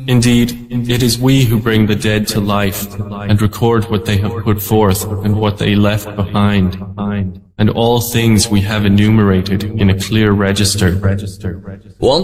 Indeed, it is we who bring the dead to life and record what they have put forth and what they left behind. And all things we have enumerated in a clear register.